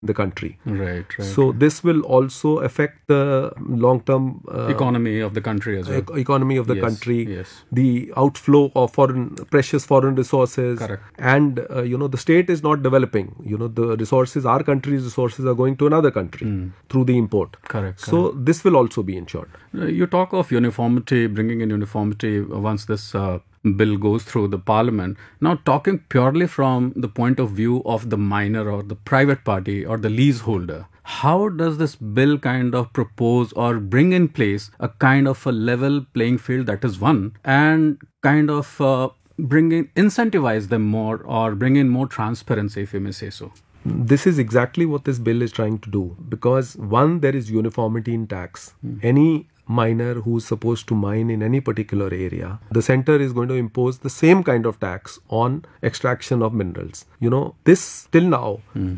the country. Right. So this will also affect the long-term economy of the country as well. Economy of the Yes, country, yes. the outflow of precious foreign resources. Correct. And the state is not developing. The resources, our country's resources, are going to another country through the import. Correct. So this will also be ensured. You talk of uniformity, bringing in uniformity once this bill goes through the parliament. Now, talking purely from the point of view of the miner or the private party or the leaseholder, how does this bill kind of propose or bring in place a kind of a level playing field, that is one, and kind of incentivize them more or bring in more transparency, if you may say so? This is exactly what this bill is trying to do, because one, there is uniformity in tax. Any miner who's supposed to mine in any particular area, the center is going to impose the same kind of tax on extraction of minerals. This till now,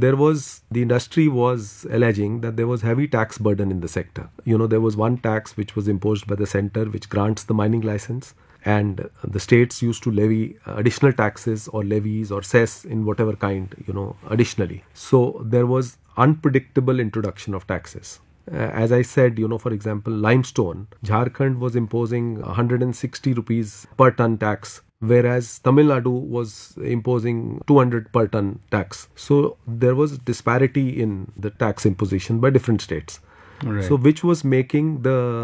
the industry was alleging that there was heavy tax burden in the sector. There was one tax which was imposed by the center, which grants the mining license, and the states used to levy additional taxes or levies or cess in whatever kind, additionally. So there was unpredictable introduction of taxes. As I said, for example, limestone, Jharkhand was imposing 160 rupees per ton tax, whereas Tamil Nadu was imposing 200 per ton tax. So there was disparity in the tax imposition by different states. Right. So which was making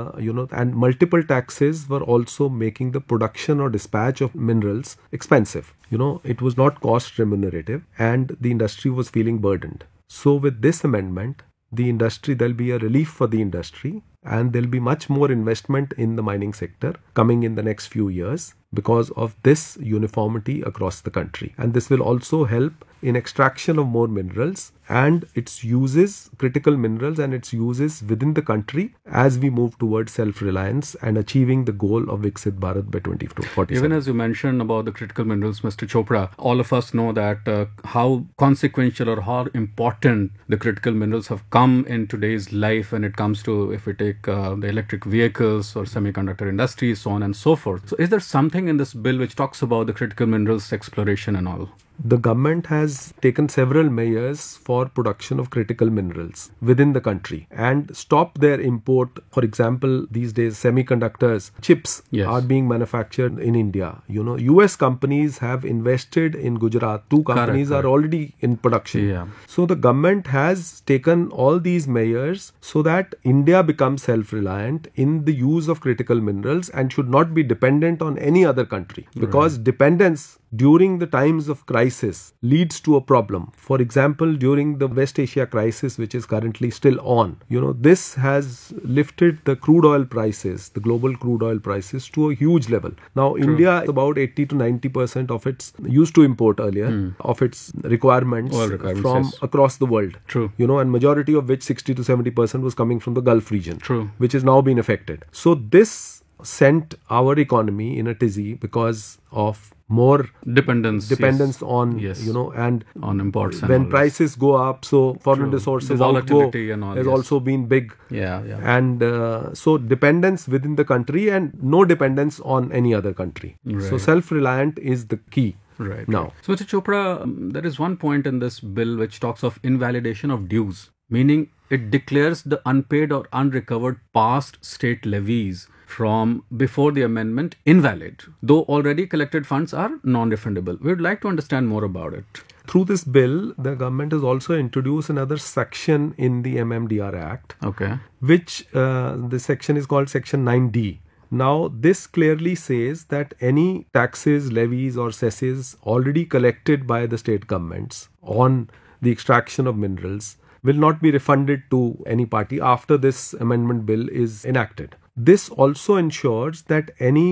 and multiple taxes were also making the production or dispatch of minerals expensive. It was not cost remunerative, and the industry was feeling burdened. So with this amendment, there'll be a relief for the industry, and there'll be much more investment in the mining sector coming in the next few years because of this uniformity across the country. And this will also help in extraction of more minerals and its uses, critical minerals and its uses within the country as we move towards self-reliance and achieving the goal of Viksit Bharat by 2047. Even as you mentioned about the critical minerals, Mr. Chopra, all of us know that how consequential or how important the critical minerals have come in today's life when it comes to, if we take the electric vehicles or semiconductor industry, so on and so forth. So is there something in this bill which talks about the critical minerals exploration and all? The government has taken several measures for production of critical minerals within the country and stopped their import. For example, these days semiconductors, chips are being manufactured in India. US companies have invested in Gujarat. Two companies are already in production. Yeah. So the government has taken all these measures so that India becomes self-reliant in the use of critical minerals and should not be dependent on any other country, because dependence during the times of crisis leads to a problem. For example, during the West Asia crisis, which is currently still on, this has lifted the crude oil prices, the global crude oil prices, to a huge level. Now, India, about 80 to 90% of its, used to import earlier, of its requirements from across the world. True. And majority of which 60 to 70% was coming from the Gulf region. True. Which has now been affected. So this sent our economy in a tizzy because of more dependence on and on imports. When prices go up, so foreign resources volatility and all has also been big. Yeah. And so dependence within the country and no dependence on any other country. Right. So self-reliant is the key. Right. Now, so Mr. Chopra, there is one point in this bill which talks of invalidation of dues, meaning it declares the unpaid or unrecovered past state levies from before the amendment invalid, though already collected funds are non-refundable. We would like to understand more about it. Through this bill, the government has also introduced another section in the MMDR Act, which the section is called Section 9D. Now, this clearly says that any taxes, levies or cesses already collected by the state governments on the extraction of minerals will not be refunded to any party after this amendment bill is enacted. This also ensures that any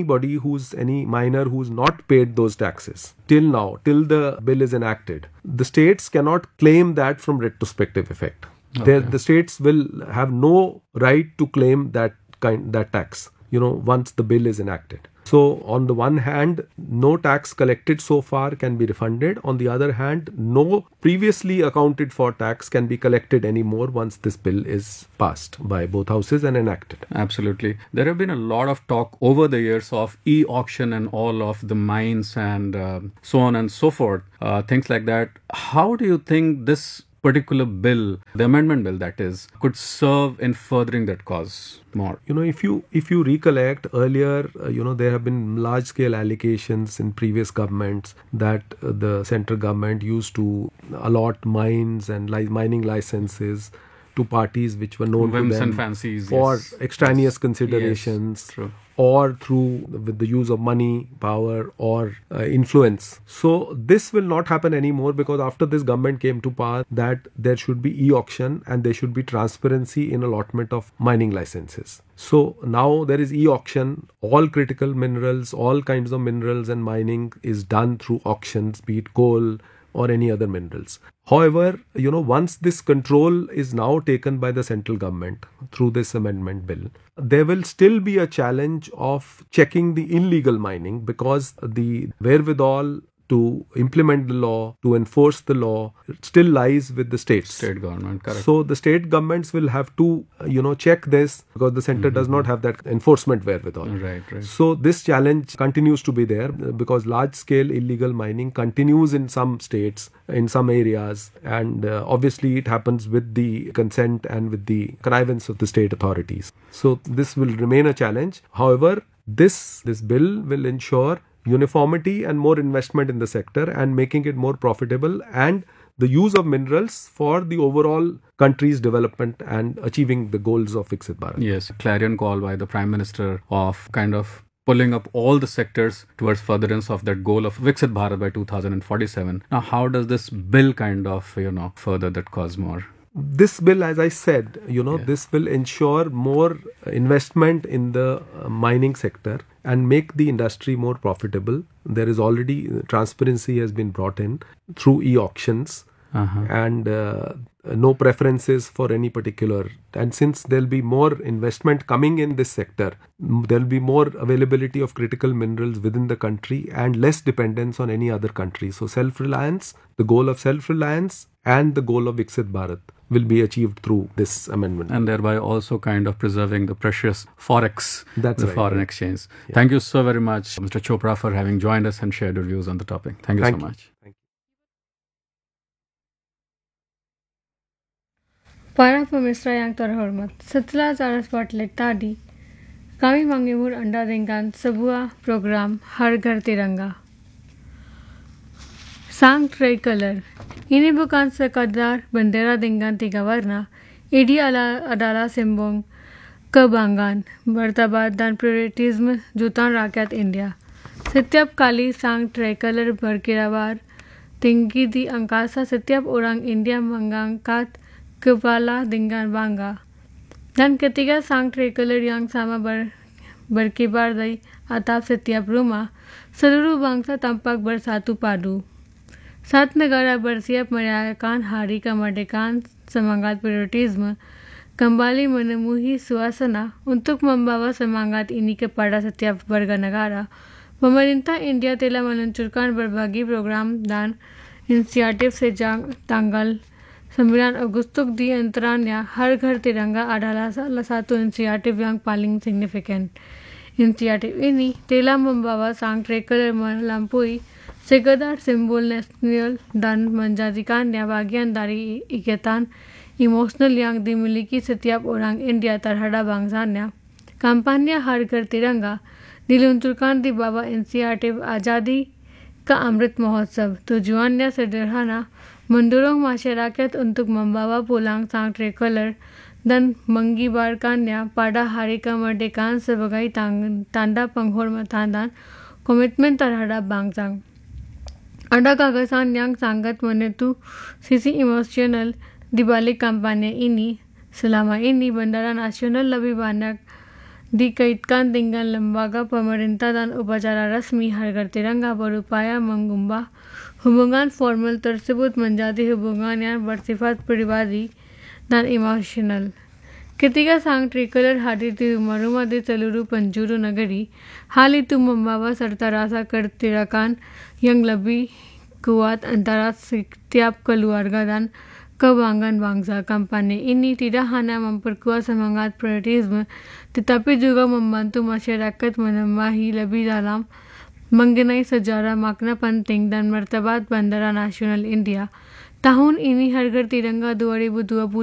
miner who's not paid those taxes till now, till the bill is enacted, the states cannot claim that from retrospective effect. The states will have no right to claim that tax, once the bill is enacted. So on the one hand, no tax collected so far can be refunded. On the other hand, no previously accounted for tax can be collected anymore once this bill is passed by both houses and enacted. Absolutely. There have been a lot of talk over the years of e-auction and all of the mines and so on and so forth, things like that. How do you think this particular bill, the amendment bill that is, could serve in furthering that cause more? If you recollect earlier, there have been large scale allegations in previous governments that the central government used to allot mines and mining licenses to parties which were known whims to them and fancies, for yes. extraneous considerations, yes, or through with the use of money, power, or influence. So this will not happen anymore, because after this government came to power, that there should be e-auction and there should be transparency in allotment of mining licenses. So now there is e-auction. All critical minerals, all kinds of minerals and mining is done through auctions, be it coal or any other minerals. However, once this control is now taken by the central government through this amendment bill, there will still be a challenge of checking the illegal mining, because the wherewithal to implement the law, to enforce the law, still lies with the states. State government, correct. So the state governments will have to, check this, because the center does not have that enforcement wherewithal. Right. So this challenge continues to be there, because large-scale illegal mining continues in some states, in some areas, and obviously it happens with the consent and with the connivance of the state authorities. So this will remain a challenge. However, this bill will ensure uniformity and more investment in the sector, and making it more profitable, and the use of minerals for the overall country's development and achieving the goals of Viksit Bharat. Yes, clarion call by the Prime Minister of kind of pulling up all the sectors towards furtherance of that goal of Viksit Bharat by 2047. Now, how does this bill kind of, further that cause more? This bill, as I said, this will ensure more investment in the mining sector and make the industry more profitable. There is already transparency has been brought in through e-auctions, and no preferences for any particular. And since there'll be more investment coming in this sector, there'll be more availability of critical minerals within the country and less dependence on any other country. So self-reliance, the goal of self-reliance and the goal of Viksit Bharat will be achieved through this amendment. And thereby also kind of preserving the precious forex, foreign exchange. Yeah. Thank you so very much, Mr. Chopra, for having joined us and shared your views on the topic. Thank you so much. Thank you. Para pemirsa yang terhormat, setelah Zaras Bartlett tadi, kami menghibur Anda dengan sebuah program Har Ghar Tiranga. Sang Tricolor. Ini bukan sekadar bendera dengan 3 warna. Ini adalah simbol kebanggaan, martabat dan patriotisme jutaan rakyat India. Setiap kali sang Tricolor berkibar tinggi di angkasa, setiap orang India mengangkat kepala dengan bangga. Dan ketika sang Tricolor yang sama berkibar di atap setiap rumah, seluruh bangsa tampak bersatu padu. Saat negara bersiap merayakan Hari Kemerdekaan, semangat patriotisme kembali menemui suasana. Untuk membawa semangat ini kepada setiap warga negara, pemerintah India telah meluncurkan berbagai program dan inisiatif sejak tanggal 9 Agustus. Di antaranya Har Ghar Tiranga adalah salah satu inisiatif yang paling signifikan. Inisiatif ini telah membawa sang Tricolor melampaui sekadar simbol nasional dan menjadikannya bagian dari ikatan emosional yang dimiliki setiap orang India terhadap bangsanya. Kampanye Har Ghar Tiranga diluncurkan di bawah inisiatif Azadi Ka Amrit Mahotsav. Tujuannya sederhana, mendorong masyarakat untuk membawa pulang sang Tricolor dan mengibarkannya pada Hari Kemerdekaan sebagai tanda penghormatan dan komitmen terhadap bangsa. Ada gagasan yang sangat menyentuh sisi emosional di balik kampanye ini. Selama ini Bandara Nasional lebih banyak dikaitkan dengan lembaga pemerintah dan upacara resmi. Har Ghar Tiranga berupaya mengubah hubungan formal tersebut menjadi hubungan yang bersifat pribadi dan emosional. Ketika sang Tricolor hadir di rumah-rumah di seluruh penjuru negeri, hal itu membawa serta rasa keterikatan yang lebih kuat antara setiap keluarga dan kebanggaan bangsa. Kampanye ini tidak hanya memperkuat semangat patriotisme, tetapi juga membantu masyarakat menambah lebih dalam mengenai sejarah, makna penting dan martabat Bandara Nasional India. Tahun ini harga tiranga 2020